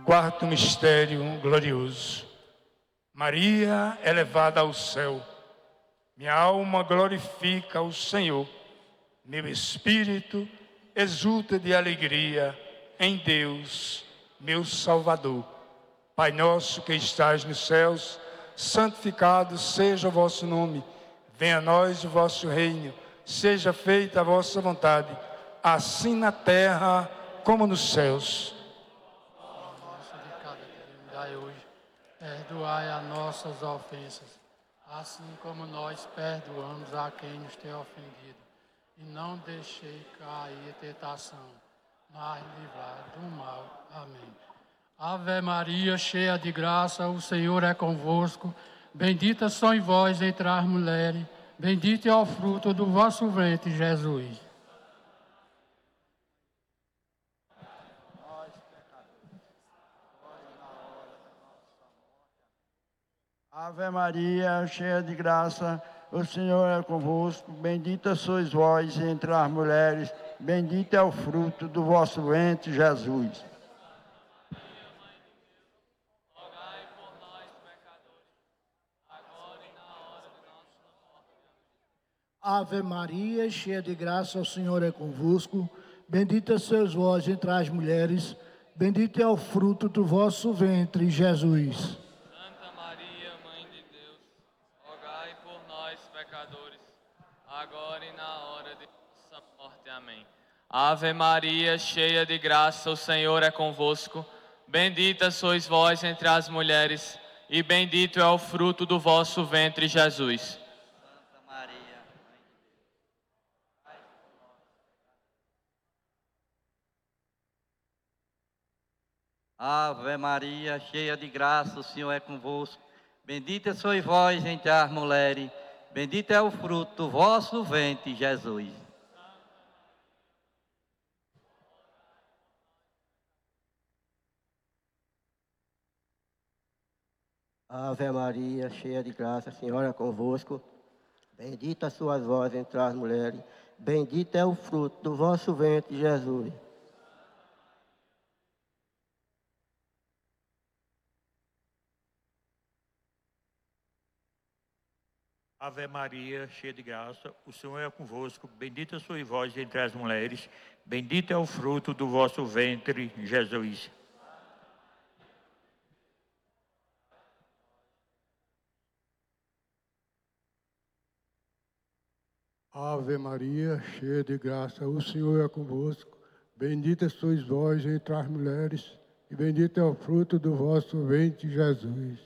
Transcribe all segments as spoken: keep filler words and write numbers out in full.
Quarto mistério glorioso. Maria é levada ao céu. Minha alma glorifica o Senhor. Meu espírito exulta de alegria em Deus, meu Salvador. Pai nosso que estás nos céus, santificado seja o vosso nome. Venha a nós o vosso reino. Seja feita a vossa vontade, assim na terra como nos céus. Dai hoje, perdoai as nossas ofensas, assim como nós perdoamos a quem nos tem ofendido. E não deixei cair a tentação, mas livrai do mal. Amém. Ave Maria, cheia de graça, o Senhor é convosco. Bendita sois vós entre as mulheres, bendito é o fruto do vosso ventre, Jesus. Ave Maria, cheia de graça, o Senhor é convosco. Bendita sois vós entre as mulheres, bendito é o fruto do vosso ventre, Jesus. Rogai por nós, pecadores, agora e na hora de nossa morte. Ave Maria, cheia de graça, o Senhor é convosco. Bendita sois vós entre as mulheres, bendito é o fruto do vosso ventre, Jesus. Agora e na hora de nossa morte. Amém. Ave Maria, cheia de graça, o Senhor é convosco. Bendita sois vós entre as mulheres, e bendito é o fruto do vosso ventre, Jesus. Santa Maria, Mãe de Deus. Ave Maria, cheia de graça, o Senhor é convosco. Bendita sois vós entre as mulheres, bendito é o fruto do vosso ventre, Jesus. Ave Maria, cheia de graça, o Senhor é convosco. Bendita sois vós entre as mulheres, bendito é o fruto do vosso ventre, Jesus. Ave Maria, cheia de graça, o Senhor é convosco. Bendita sois vós entre as mulheres, bendito é o fruto do vosso ventre, Jesus. Ave Maria, cheia de graça, o Senhor é convosco. Bendita sois vós entre as mulheres, e bendito é o fruto do vosso ventre, Jesus.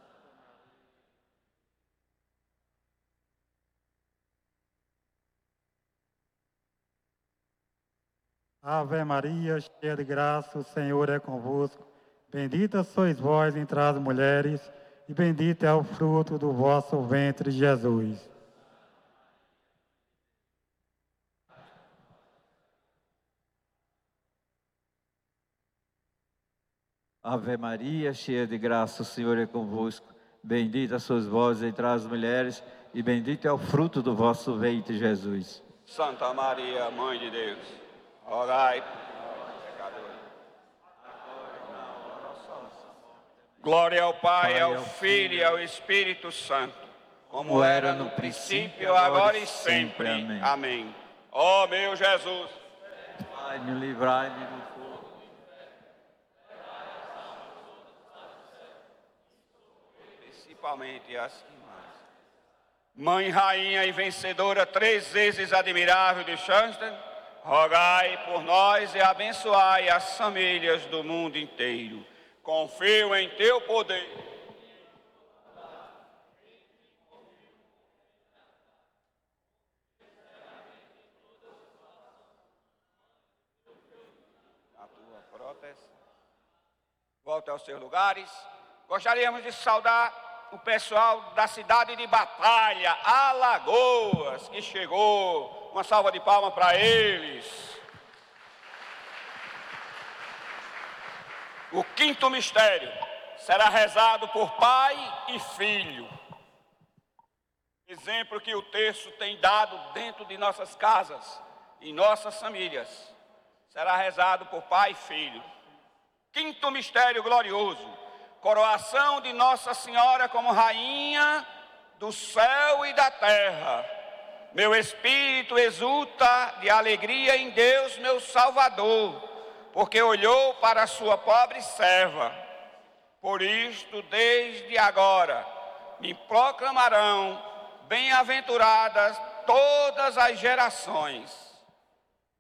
Ave Maria, cheia de graça, o Senhor é convosco. Bendita sois vós entre as mulheres, e bendito é o fruto do vosso ventre, Jesus. Ave Maria, cheia de graça, o Senhor é convosco. Bendita sois vós entre as mulheres, e bendito é o fruto do vosso ventre, Jesus. Santa Maria, Mãe de Deus, rogai por nós, pecadores. Glória ao Pai, ao Filho e ao Espírito Santo, como era no princípio, agora e sempre. Amém. Amém. Ó meu Jesus, Pai-me, livrai-me do fogo. Principalmente as irmãs. Mãe, rainha e vencedora, três vezes admirável de Schansten, rogai por nós e abençoai as famílias do mundo inteiro. Confio em teu poder. A tua proteção. Volte aos seus lugares. Gostaríamos de saudar o pessoal da cidade de Batalha, Alagoas, que chegou. Uma salva de palmas para eles. O quinto mistério será rezado por pai e filho. Exemplo que o texto tem dado dentro de nossas casas, em nossas famílias. Será rezado por pai e filho. Quinto mistério glorioso, coroação de Nossa Senhora como Rainha do céu e da terra. Meu espírito exulta de alegria em Deus, meu Salvador, porque olhou para a sua pobre serva. Por isto, desde agora, me proclamarão bem-aventuradas todas as gerações.